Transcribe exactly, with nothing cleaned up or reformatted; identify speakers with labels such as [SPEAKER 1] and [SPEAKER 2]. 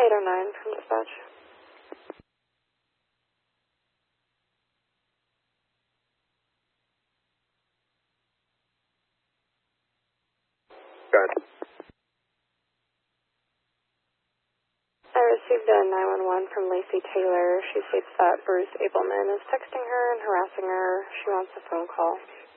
[SPEAKER 1] eight oh nine from dispatch.
[SPEAKER 2] Good.
[SPEAKER 1] I received a nine one one from Lacey Taylor. She states that Bruce Abelman is texting her and harassing her. She wants a phone call.